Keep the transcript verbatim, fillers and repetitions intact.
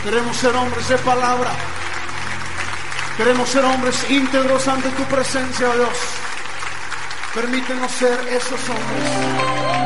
Queremos ser hombres de palabra. Queremos ser hombres íntegros ante tu presencia, oh Dios. Permítenos ser esos hombres.